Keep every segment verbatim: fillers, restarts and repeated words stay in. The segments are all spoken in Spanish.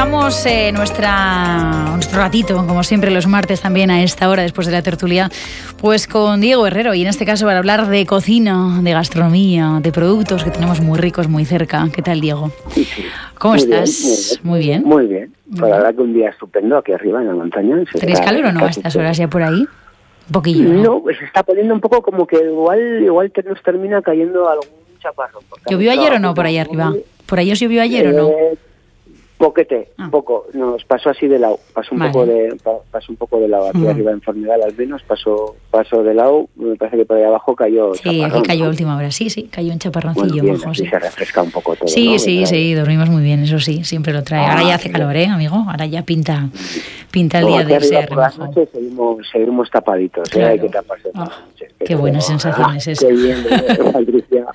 comenzamos eh, nuestra, nuestro ratito, como siempre los martes también a esta hora, después de la tertulia, pues con Diego Herrero, y en este caso para hablar de cocina, de gastronomía, de productos que tenemos muy ricos muy cerca. ¿Qué tal, Diego? ¿Cómo muy estás? Bien, muy bien. Muy bien. Muy bien. Pues la verdad que un día estupendo aquí arriba en la montaña. ¿Tenéis calor o no a estas horas ya por ahí? Un poquillo, ¿no? No, pues se está poniendo un poco como que igual igual que nos termina cayendo algún chaparrón. ¿Llovió ayer o no por ahí arriba? ¿Por ahí os llovió ayer eh, o no? Poquete, ah. un poco. Nos pasó así de lado. Pasó un vale. poco de pasó un poco de lado. Aquí uh-huh. arriba en Formigal al menos pasó pasó de lado. Me parece que por ahí abajo cayó sí, chaparrón. Sí, aquí cayó a ¿no? última hora. Sí, sí, cayó un chaparroncillo. Bueno, bien, majo, sí. se refresca un poco todo. Sí, ¿no? sí, sí, dormimos muy bien, eso sí, siempre lo trae. Ah, ahora ya hace calor, ¿eh, amigo? Ahora ya pinta pinta el no, día de irse por las noches seguimos, seguimos tapaditos, claro. ¿eh? Hay que taparse oh, Qué buenas sensaciones ah, eso. Qué bien, Patricia.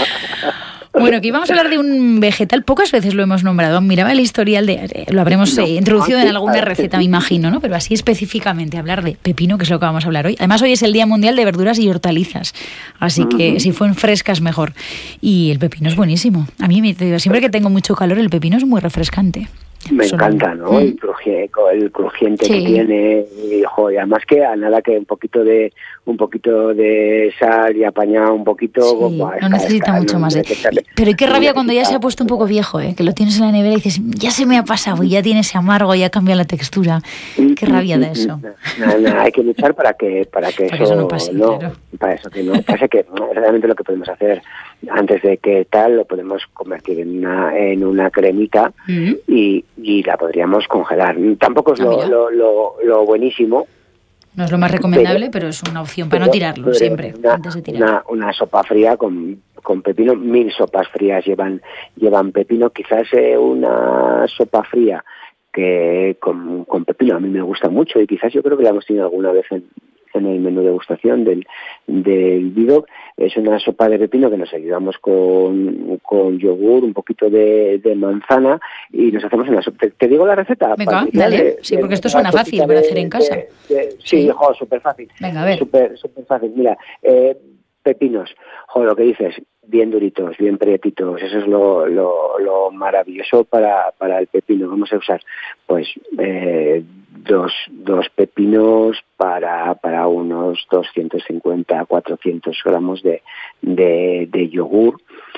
Bueno, que íbamos a hablar de un vegetal, pocas veces lo hemos nombrado. Miraba el historial, de lo habremos no, eh, introducido en alguna receta, me imagino, ¿no? Pero así específicamente hablar de pepino, que es lo que vamos a hablar hoy. Además, hoy es el Día Mundial de Verduras y Hortalizas, así que uh-huh. si fueron frescas, mejor. Y el pepino es buenísimo. A mí, siempre que tengo mucho calor, el pepino es muy refrescante. Me Solo... encanta, ¿no? Mm. El, crujiente, el crujiente sí. que tiene, y, jo, y además que a nada que un poquito de un poquito de sal y apañado un poquito... Sí, bah, no necesita está, mucho no, más. De... necesita, Pero qué rabia necesita, cuando ya se ha puesto un poco viejo, ¿eh? Que lo tienes en la nevera y dices, ya se me ha pasado y ya tiene ese amargo, ya cambia la textura. Qué rabia da eso. No, no, hay que luchar para que para que, para eso, que eso no pase, no, claro. Para eso que no pase, que realmente lo que podemos hacer antes de que tal, lo podemos convertir en una en una cremita uh-huh. y, y la podríamos congelar. Tampoco es ah, lo, lo, lo, lo buenísimo. No es lo más recomendable, pero, pero es una opción para pero, no tirarlo siempre, una, antes de tirar. Una, una sopa fría con, con pepino, mil sopas frías llevan llevan pepino, quizás eh, una sopa fría que con, con pepino a mí me gusta mucho y quizás yo creo que la hemos tenido alguna vez en, en el menú de degustación del, del Bidog. Es una sopa de pepino que nos ayudamos con, con yogur, un poquito de, de manzana y nos hacemos una sopa. ¿Te, te digo la receta? Venga, dale. De, sí, porque de, esto suena fácil para hacer en casa. De, de, sí, sí. Jo, súper fácil. Venga, a ver. Súper, súper fácil. Mira, eh, pepinos, jo, lo que dices, bien duritos, bien prietitos, eso es lo, lo, lo maravilloso para, para el pepino. Vamos a usar, pues, eh, dos, dos pepinos para, para unos doscientos cincuenta, cuatrocientos gramos de, de, de yogur,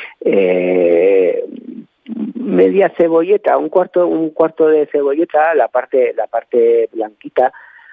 eh, media cebolleta, un cuarto, un cuarto de cebolleta, la parte, la parte blanquita,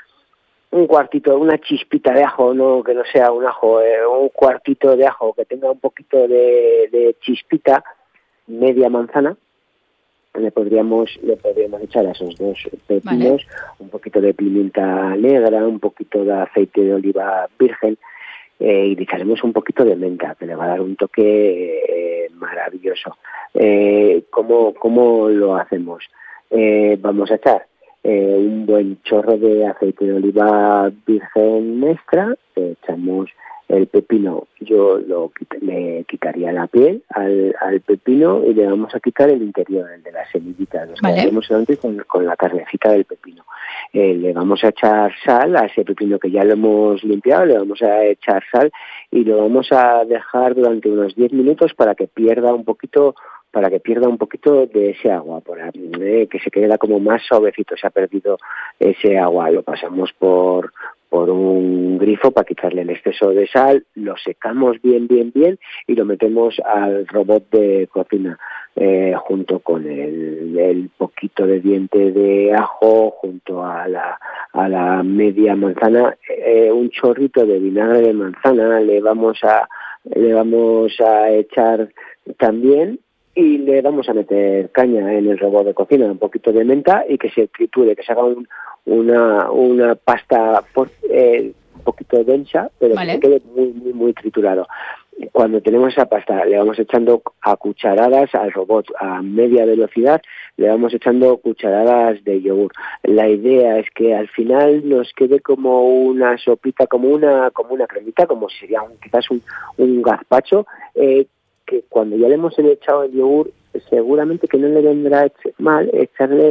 un cuartito, una chispita de ajo, no que no sea un ajo, eh, un cuartito de ajo que tenga un poquito de, de chispita, media manzana, le podríamos le podríamos echar a esos dos pepinos, vale. Un poquito de pimienta negra, un poquito de aceite de oliva virgen, eh, y le echaremos un poquito de menta, que le va a dar un toque eh, maravilloso. Eh, ¿cómo, ¿Cómo lo hacemos? Eh, vamos a echar Eh, un buen chorro de aceite de oliva virgen extra, eh, echamos el pepino, yo lo le quitaría la piel al, al pepino y le vamos a quitar el interior, el de las semillitas, nos vale. quedaremos antes con, con la carnecita del pepino. Eh, le vamos a echar sal a ese pepino que ya lo hemos limpiado, le vamos a echar sal y lo vamos a dejar durante unos diez minutos para que pierda un poquito para que pierda un poquito de ese agua, por eh, que se quede como más suavecito, se ha perdido ese agua, lo pasamos por por un grifo para quitarle el exceso de sal, lo secamos bien, bien, bien y lo metemos al robot de cocina eh, junto con el, el poquito de diente de ajo, junto a la, a la media manzana, eh, un chorrito de vinagre de manzana, le vamos a, le vamos a echar también y le vamos a meter caña en el robot de cocina, un poquito de menta y que se triture, que se haga un, una, una pasta por, eh, un poquito densa, pero vale. Que quede muy, muy, muy triturado. Cuando tenemos esa pasta, le vamos echando a cucharadas al robot a media velocidad, le vamos echando cucharadas de yogur. La idea es que al final nos quede como una sopita, como una, como una cremita, como si sería un, quizás un, un gazpacho, eh, que cuando ya le hemos echado el yogur, seguramente que no le vendrá mal echarle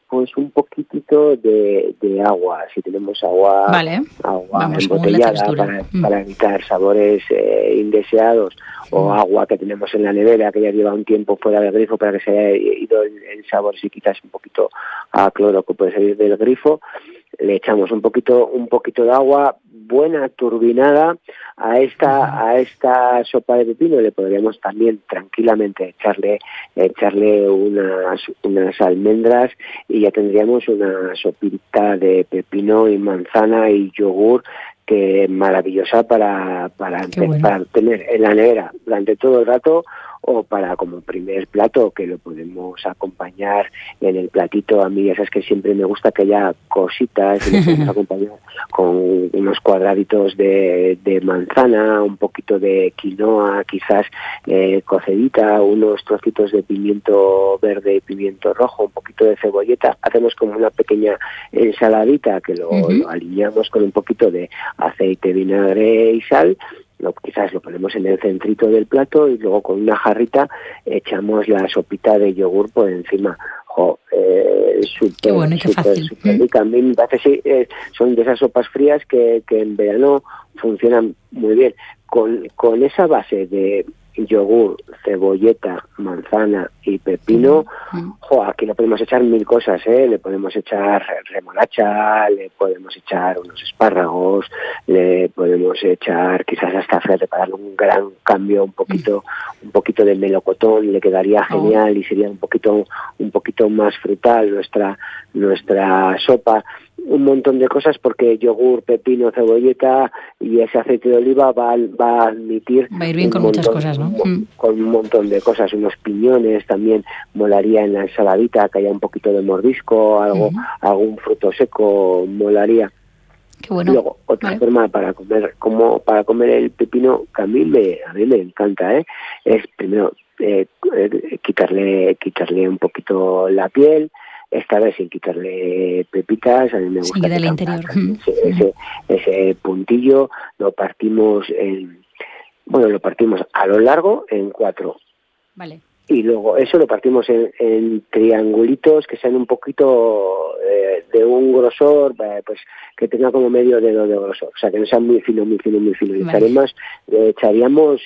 pues un poquitito de, de agua, si tenemos agua, vale. agua Vamos, embotellada para, mm. para evitar sabores eh, indeseados, o mm. agua que tenemos en la nevera que ya lleva un tiempo fuera del grifo para que se haya ido el, el sabor, si quizás un poquito a cloro que puede salir del grifo, le echamos un poquito un poquito de agua buena turbinada a esta a esta sopa de pepino. Le podríamos también tranquilamente echarle echarle unas unas almendras y ya tendríamos una sopita de pepino y manzana y yogur que maravillosa para para, bueno. para tener en la nevera durante todo el rato, o para como primer plato que lo podemos acompañar en el platito. A mí ya sabes que siempre me gusta que haya cositas, y lo podemos acompañar con unos cuadraditos de, de manzana, un poquito de quinoa quizás eh, cocedita, unos trocitos de pimiento verde y pimiento rojo, un poquito de cebolleta. Hacemos como una pequeña ensaladita que lo, uh-huh. lo alineamos con un poquito de aceite, vinagre y sal. Lo, quizás lo ponemos en el centrito del plato y luego con una jarrita echamos la sopita de yogur por encima. Jo, eh, súper, bueno, súper, súper rica. A mí me parece sí, eh, son de esas sopas frías que, que en verano funcionan muy bien. Con, con esa base de yogur, cebolleta, manzana y pepino, mm. jo, aquí le podemos echar mil cosas, ¿eh? Le podemos echar remolacha, le podemos echar unos espárragos, le podemos echar quizás hasta fíjate, para darle un gran cambio, un poquito, mm. un poquito de melocotón, le quedaría genial oh. y sería un poquito, un poquito más frutal nuestra, nuestra sopa. Un montón de cosas, porque yogur, pepino, cebolleta y ese aceite de oliva va, va a admitir va a ir bien con montón, muchas cosas, ¿no? Un, con un montón de cosas, unos piñones también molaría en la ensaladita, que haya un poquito de mordisco, algo, uh-huh. algún fruto seco molaría. Qué bueno. Luego otra vale. forma para comer, como para comer el pepino que a mí me a mí me encanta, ¿eh? Es primero eh, eh, quitarle quitarle un poquito la piel. Esta vez sin quitarle pepitas, a mí me gusta del interior. Ese, ese, ese puntillo, lo partimos en, bueno, lo partimos a lo largo en cuatro. Vale. Y luego eso lo partimos en, en triangulitos que sean un poquito eh, de un grosor, eh, pues que tenga como medio dedo de grosor, o sea que no sea muy fino, muy fino, muy fino. Le vale. echaríamos, le echaríamos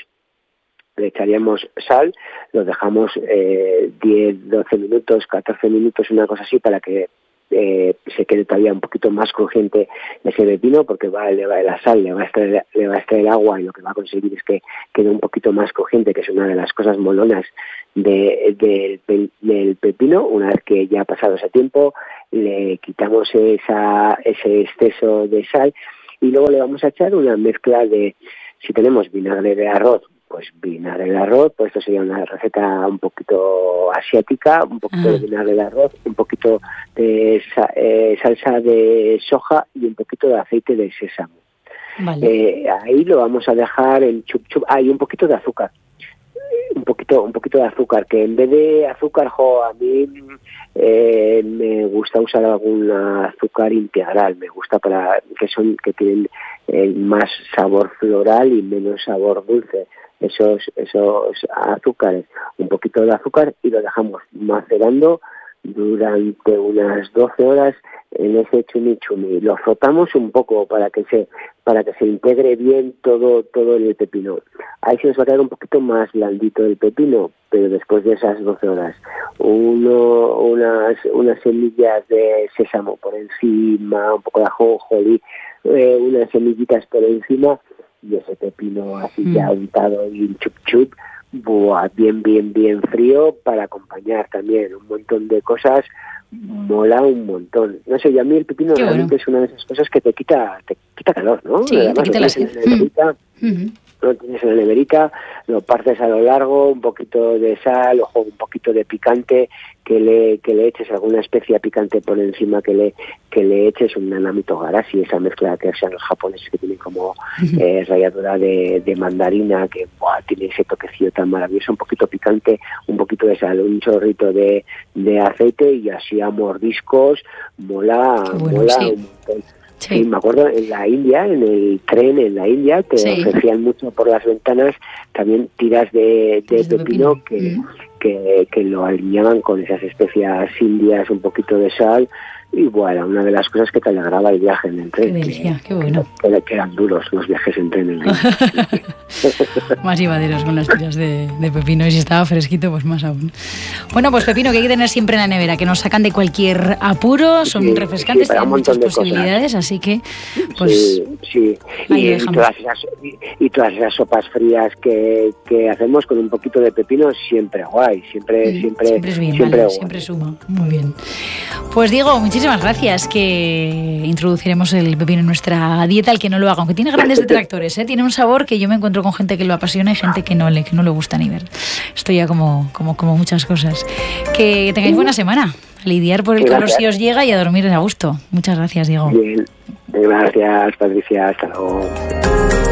le echaríamos sal, lo dejamos eh, diez, doce minutos, catorce minutos, una cosa así, para que eh, se quede todavía un poquito más crujiente ese pepino, porque va, le va la sal, le va a extraer, le va a extraer agua, y lo que va a conseguir es que quede un poquito más crujiente, que es una de las cosas molonas de, de, de, del pepino. Una vez que ya ha pasado ese tiempo, le quitamos esa, ese exceso de sal, y luego le vamos a echar una mezcla de, si tenemos vinagre de arroz, pues vinagre de arroz, pues esto sería una receta un poquito asiática, un poquito ah. de vinagre de arroz, un poquito de sa- eh, salsa de soja y un poquito de aceite de sésamo. Vale. Eh, ahí lo vamos a dejar en chup chup. Ah, y un poquito de azúcar. Un poquito, un poquito de azúcar, que en vez de azúcar, jo, a mí eh, me gusta usar algún azúcar integral, me gusta para que son que tienen eh, más sabor floral y menos sabor dulce. Esos, esos azúcares, un poquito de azúcar, y lo dejamos macerando durante unas doce horas en ese chimichurri. Lo frotamos un poco para que se para que se integre bien todo todo en el pepino. Ahí se nos va a quedar un poquito más blandito el pepino, pero después de esas doce horas, uno, unas unas semillas de sésamo por encima, un poco de ajonjolí, eh, unas semillitas por encima, y ese pepino así mm. ya untado y chup chup, buah, bien, bien, bien frío, para acompañar también un montón de cosas, mola un montón. No sé, y a mí el pepino Qué realmente bueno. es una de esas cosas que te quita te quita calor, ¿no? Sí, Además, te quita la sed. Mm. Lo tienes en la neverita, lo partes a lo largo, un poquito de sal, ojo, un poquito de picante, que le que le eches alguna especia picante por encima, que le que le eches un nanamito garashi, esa mezcla que hacen los japoneses, que tienen como eh, ralladura de, de mandarina, que buah, tiene ese toquecillo tan maravilloso, un poquito picante, un poquito de sal, un chorrito de, de aceite, y así a mordiscos, mola, bueno, mola sí. un montón. Sí. Sí, me acuerdo en la India, en el tren en la India, te sí. ofrecían mucho por las ventanas también tiras de, de pepino, pepino que, mm. que, que lo alineaban con esas especias indias, un poquito de sal, y bueno, una de las cosas que te alegraba el viaje en el tren. Qué delicia, qué bueno. Que, que eran duros los viajes en tren. En Más llevaderos con las tiras de, de pepino, y si estaba fresquito, pues más aún. Bueno, pues pepino que hay que tener siempre en la nevera, que nos sacan de cualquier apuro, son sí, refrescantes, sí, tienen muchas posibilidades, cosas. Así que, pues... Sí, sí. Y, y, todas esas, y, y todas esas sopas frías que, que hacemos con un poquito de pepino, siempre guay, siempre... Mm, siempre, siempre es bien, siempre, vale, siempre suma, muy bien. Pues Diego, muchísimas gracias, que introduciremos el pepino en nuestra dieta, el que no lo haga, aunque tiene grandes detractores, ¿eh? Tiene un sabor que yo me encuentro con gente que lo apasiona y gente que no le, que no le gusta ni ver. Esto ya como, como, como muchas cosas. Que tengáis buena semana, a lidiar por el calor si os llega y a dormir a gusto. Muchas gracias, Diego. Bien, gracias, Patricia, hasta luego.